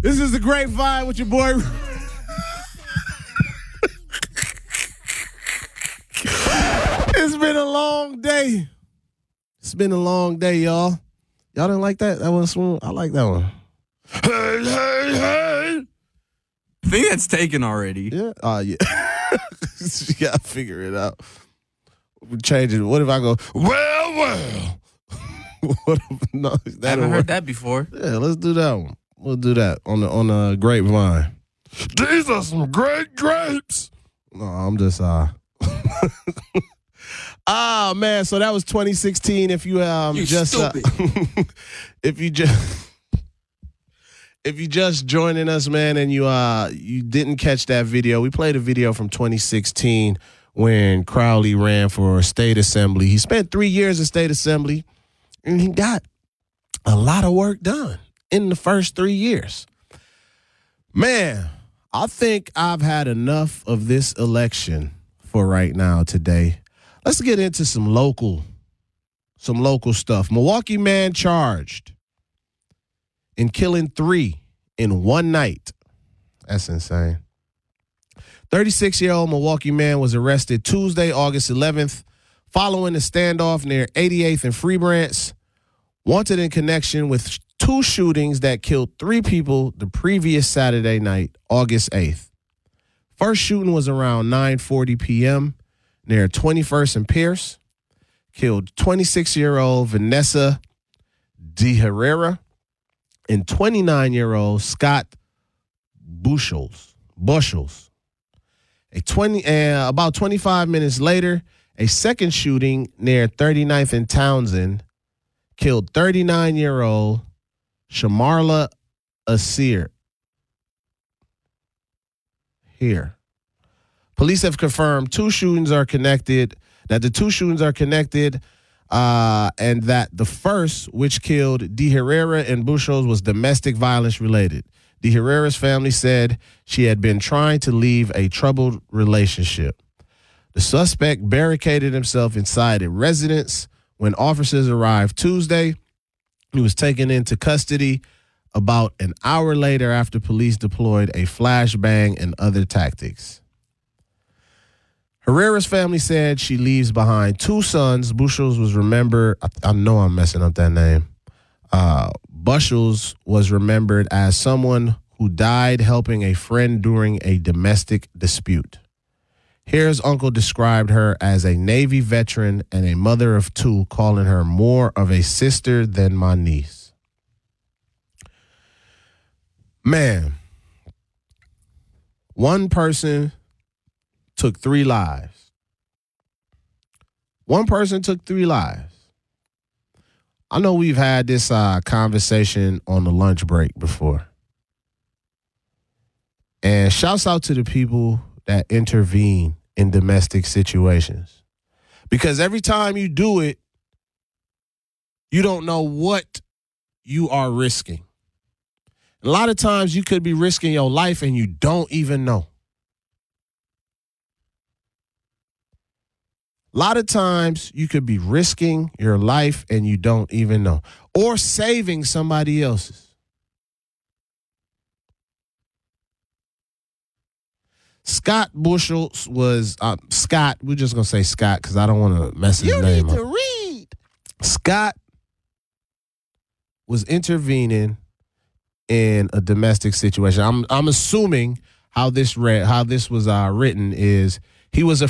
This is the Grapevine with your boy. It's been a long day. It's been a long day, y'all. Y'all didn't like that? That was smooth. I like that one. Hey, hey, hey. I think that's taken already. Yeah. Yeah. You gotta figure it out. We change it. What if I go, well? What if, no, I haven't heard that before. Yeah, let's do that one. We'll do that on the Grapevine. These are some great grapes. No, I'm just man, so that was 2016. If you just if you just joining us, man, and you didn't catch that video, we played a video from 2016 when Crowley ran for state assembly. He spent 3 years in state assembly, and he got a lot of work done in the first 3 years. Man, I think I've had enough of this election for right now today. Let's get into some local stuff. Milwaukee man charged in killing 3 in one night. That's insane. 36-year-old Milwaukee man was arrested Tuesday, August 11th, following a standoff near 88th and Free Branch, wanted in connection with 2 shootings that killed 3 people the previous Saturday night, August 8th. First shooting was around 9:40 p.m. near 21st and Pierce. Killed 26-year-old Vanessa De Herrera and 29-year-old Scott Bushels. About 25 minutes later, a second shooting near 39th and Townsend killed 39-year-old Shamarla Asir. Here. Police have confirmed the two shootings are connected, and that the first, which killed De Herrera and Bushels, was domestic violence related. De Herrera's family said she had been trying to leave a troubled relationship. The suspect barricaded himself inside a residence. When officers arrived Tuesday, he was taken into custody about an hour later after police deployed a flashbang and other tactics. Herrera's family said she leaves behind 2 sons. Bushels was remembered. I know I'm messing up that name. Bushels was remembered as someone who died helping a friend during a domestic dispute. Harris' uncle described her as a Navy veteran and a mother of 2, calling her more of a sister than my niece. Man, one person took 3 lives. One person took 3 lives. I know we've had this conversation on the lunch break before. And shouts out to the people that intervene in domestic situations. Because every time you do it, you don't know what you are risking. A lot of times you could be risking your life and you don't even know. A lot of times you could be risking your life and you don't even know. Or saving somebody else's. Scott Bushels was, Scott, we're just going to say Scott because I don't want to mess his name up. You need to read. Scott was intervening in a domestic situation. I'm assuming how this was written is he was a